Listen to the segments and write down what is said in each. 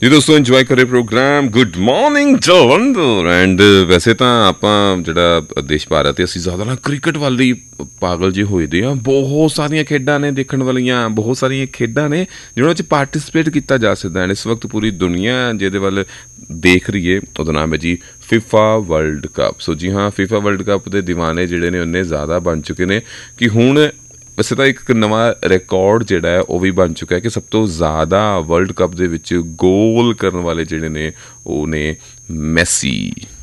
ਜੀ ਦੋਸਤੋ ਇੰਜੋਏ ਕਰੇ programme good morning Jalandhar and ਵੈਸੇ ਤਾਂ ਆਪਾਂ ਜਿਹੜਾ ਦੇਸ਼ ਭਾਰਤ ਹੈ ਅਸੀਂ ਜ਼ਿਆਦਾ ਨਾ ਕ੍ਰਿਕਟ ਵੱਲ ਹੀ ਪਾਗਲ ਜਿਹੇ ਹੋਏ ਦੇ ਆ। ਬਹੁਤ ਸਾਰੀਆਂ ਖੇਡਾਂ ਨੇ ਦੇਖਣ ਵਾਲੀਆਂ, ਬਹੁਤ ਸਾਰੀਆਂ ਖੇਡਾਂ ਨੇ ਜਿਹਨਾਂ ਵਿੱਚ ਪਾਰਟੀਸਪੇਟ ਕੀਤਾ ਜਾ ਸਕਦਾ ਹੈ। ਇਸ ਵਕਤ ਪੂਰੀ ਦੁਨੀਆ ਜਿਹਦੇ ਵੱਲ ਦੇਖ ਰਹੀ ਹੈ ਉਹਦਾ ਨਾਮ ਹੈ ਜੀ FIFA ਵਰਲਡ ਕੱਪ। ਸੋ ਜੀ ਹਾਂ, FIFA ਵਰਲਡ ਕੱਪ ਦੇ ਦੀਵਾਨੇ ਜਿਹੜੇ ਨੇ ਉਹਨੇ ਜ਼ਿਆਦਾ ਬਣ ਚੁੱਕੇ ਨੇ ਕਿ ਹੁਣ ਵੈਸੇ ਤਾਂ ਇੱਕ ਨਵਾਂ ਰਿਕਾਰਡ ਜਿਹੜਾ ਹੈ ਉਹ ਵੀ ਬਣ ਚੁੱਕਾ ਹੈ ਕਿ ਸਭ ਤੋਂ ਜ਼ਿਆਦਾ ਵਰਲਡ ਕੱਪ ਦੇ ਵਿੱਚ ਗੋਲ ਕਰਨ ਵਾਲੇ ਜਿਹੜੇ ਨੇ ਉਹ ਨੇ ਮੈਸੀ।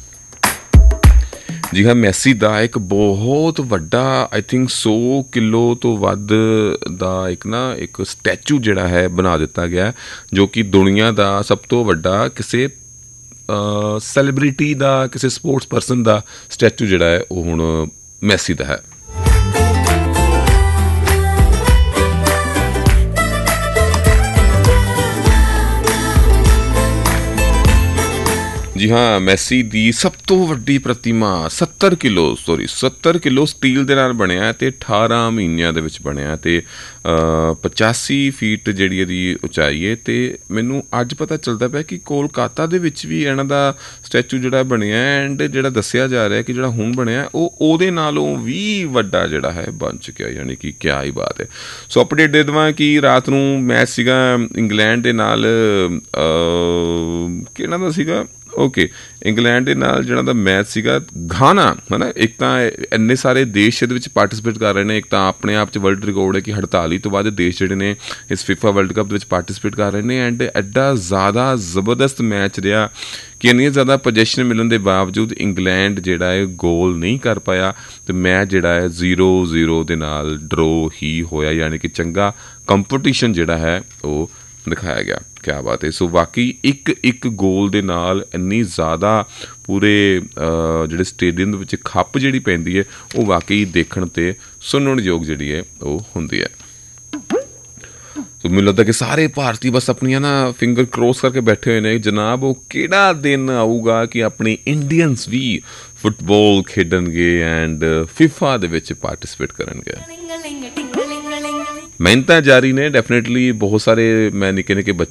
ਜੀ ਹਾਂ, ਮੈਸੀ ਦਾ ਇੱਕ ਬਹੁਤ ਵੱਡਾ ਆਈ ਥਿੰਕ 100 ਕਿਲੋ ਤੋਂ ਵੱਧ ਦਾ ਇੱਕ ਸਟੈਚੂ ਜਿਹੜਾ ਹੈ ਬਣਾ ਦਿੱਤਾ ਗਿਆ, ਜੋ ਕਿ ਦੁਨੀਆ ਦਾ ਸਭ ਤੋਂ ਵੱਡਾ ਕਿਸੇ ਸੈਲੀਬ੍ਰਿਟੀ ਦਾ, ਕਿਸੇ ਸਪੋਰਟਸ ਪਰਸਨ ਦਾ ਸਟੈਚੂ ਜਿਹੜਾ ਹੈ ਉਹ ਹੁਣ ਮੈਸੀ ਦਾ ਹੈ। ਜੀ ਹਾਂ, ਮੈਸੀ ਦੀ ਸਭ ਤੋਂ ਵੱਡੀ ਪ੍ਰਤਿਮਾ 70 ਕਿਲੋ ਸਟੀਲ ਦੇ ਨਾਲ ਬਣਿਆ ਅਤੇ 18 ਮਹੀਨਿਆਂ ਦੇ ਵਿੱਚ ਬਣਿਆ ਅਤੇ 85 ਫੀਟ ਜਿਹੜੀ ਇਹਦੀ ਉਚਾਈ ਹੈ। ਅਤੇ ਮੈਨੂੰ ਅੱਜ ਪਤਾ ਚੱਲਦਾ ਪਿਆ ਕਿ ਕੋਲਕਾਤਾ ਦੇ ਵਿੱਚ ਵੀ ਇਹਨਾਂ ਦਾ ਸਟੈਚੂ ਜਿਹੜਾ ਬਣਿਆ ਐਂਡ ਜਿਹੜਾ ਦੱਸਿਆ ਜਾ ਰਿਹਾ ਕਿ ਜਿਹੜਾ ਹੁਣ ਬਣਿਆ ਉਹ ਉਹਦੇ ਨਾਲੋਂ ਵੀ ਵੱਡਾ ਜਿਹੜਾ ਹੈ ਬਣ ਚੁੱਕਿਆ, ਯਾਨੀ ਕਿ ਕਿਆ ਹੀ ਬਾਤ ਹੈ। ਸੋ ਅਪਡੇਟ ਦੇ ਦੇਵਾਂ ਕਿ ਰਾਤ ਨੂੰ ਮੈਚ ਸੀਗਾ ਇੰਗਲੈਂਡ ਦੇ ਨਾਲ, ਕਿਹਨਾਂ ਦਾ ਸੀਗਾ, ਇੰਗਲੈਂਡ ਦੇ ਨਾਲ ਜਿਹੜਾ ਦਾ ਮੈਚ ਸੀਗਾ ਘਾਨਾ, ਹੈ ਨਾ। ਇੱਕ ਤਾਂ ਇੰਨੇ ਸਾਰੇ ਦੇਸ਼ ਇਹਦੇ ਵਿੱਚ ਪਾਰਟੀਸਪੇਟ ਕਰ ਰਹੇ ਨੇ, ਇੱਕ ਤਾਂ ਆਪਣੇ ਆਪ 'ਚ ਵਰਲਡ ਰਿਕਾਰਡ ਹੈ ਕਿ 48 ਤੋਂ ਬਾਅਦ ਦੇਸ਼ ਜਿਹੜੇ ਨੇ ਇਸ FIFA ਵਰਲਡ ਕੱਪ ਦੇ ਵਿੱਚ ਪਾਰਟੀਸਪੇਟ ਕਰ ਰਹੇ ਨੇ। ਐਂਡ ਐਡਾ ਜ਼ਿਆਦਾ ਜ਼ਬਰਦਸਤ ਮੈਚ ਰਿਹਾ ਕਿ ਇੰਨੀਆਂ ਜ਼ਿਆਦਾ ਪੋਜੈਸ਼ਨ ਮਿਲਣ ਦੇ ਬਾਵਜੂਦ ਇੰਗਲੈਂਡ ਜਿਹੜਾ ਹੈ ਗੋਲ ਨਹੀਂ ਕਰ ਪਾਇਆ ਅਤੇ ਮੈਚ ਜਿਹੜਾ ਹੈ 0-0 ਦੇ ਨਾਲ ਡਰੋ ਹੀ ਹੋਇਆ, ਯਾਨੀ ਕਿ ਚੰਗਾ ਕੰਪੀਟੀਸ਼ਨ ਜਿਹੜਾ ਹੈ ਉਹ ਦਿਖਾਇਆ ਗਿਆ। ਕਿਆ ਬਾਤ ਹੈ। ਸੋ ਬਾਕੀ ਇੱਕ ਗੋਲ ਦੇ ਨਾਲ ਇੰਨੀ ਜ਼ਿਆਦਾ ਪੂਰੇ ਜਿਹੜੇ ਸਟੇਡੀਅਮ ਦੇ ਵਿੱਚ ਖੱਪ ਜਿਹੜੀ ਪੈਂਦੀ ਹੈ ਉਹ ਵਾਕਈ ਦੇਖਣ 'ਤੇ ਸੁਣਨਯੋਗ ਜਿਹੜੀ ਹੈ ਉਹ ਹੁੰਦੀ ਹੈ। ਸੋ ਮੈਨੂੰ ਲੱਗਦਾ ਕਿ ਸਾਰੇ ਭਾਰਤੀ ਬਸ ਆਪਣੀਆਂ ਨਾ ਫਿੰਗਰ ਕ੍ਰੋਸ ਕਰਕੇ ਬੈਠੇ ਹੋਏ ਨੇ ਜਨਾਬ, ਉਹ ਕਿਹੜਾ ਦਿਨ ਆਊਗਾ ਕਿ ਆਪਣੇ ਇੰਡੀਅਨਸ ਵੀ ਫੁੱਟਬਾਲ ਖੇਡਣਗੇ ਐਂਡ FIFA ਦੇ ਵਿੱਚ ਪਾਰਟੀਸਪੇਟ ਕਰਨਗੇ। ਮਿਹਨਤਾਂ ਜਾਰੀ ਨੇ ਡੈਫੀਨੇਟਲੀ। ਬਹੁਤ ਸਾਰੇ ਮੈਂ ਨਿੱਕੇ ਬੱਚੇ